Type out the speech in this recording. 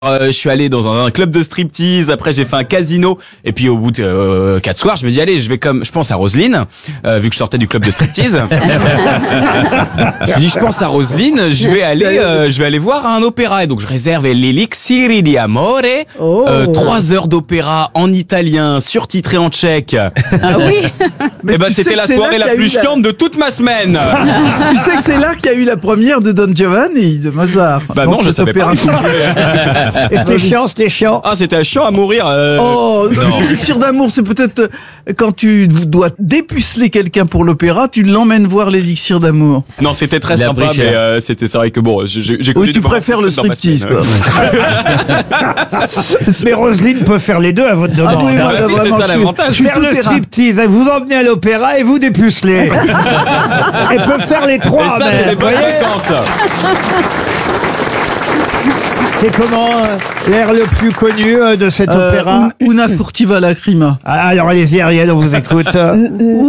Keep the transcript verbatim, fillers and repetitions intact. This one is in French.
Euh, je suis allé dans un, un club de striptease, après j'ai fait un casino, et puis au bout de euh, quatre soirs, je me dis allez, je vais comme, je pense à Roselyne, euh, vu que je sortais du club de striptease. Je me suis dit, je pense à Roselyne, je vais aller, euh, je vais aller voir un opéra, et donc je réserve l'Elixir di Amore, Oh. euh, trois heures d'opéra en italien, surtitré en tchèque. Ah oui. Mais Et ben tu sais c'était que la c'est soirée là la qu'il y a plus eu la- chiante de toute ma semaine. Tu sais que c'est là qu'il y a eu la première de Don Giovanni de Mozart. Bah dans non, je cet savais pas. opéra. Et c'était chiant, c'était chiant. Ah, c'était chiant à mourir. Euh... Oh, l'élixir d'amour, c'est peut-être euh, quand tu dois dépuceler quelqu'un pour l'opéra, tu l'emmènes voir l'élixir d'amour. Non, c'était très Il a sympa, pris cher. mais euh, c'était c'est vrai que bon, j'ai j'ai Oui, connu tu du préfères le dans ma striptease, semaine, quoi. Mais Roselyne peut faire les deux à votre demande. Ah oui, hein. voilà, oui, c'est vraiment, ça tu- l'avantage. tu suis Faire tout le terrain. striptease, elle vous emmener à l'opéra et vous dépuceler. Elle peut faire les Et trois, ça, c'est mais des vous bonnes voyez, vacances. c'est comment euh, l'air le plus connu euh, de cet Euh, opéra Un- Una furtiva lacrima. Ah, alors allez-y Ariel, on vous écoute.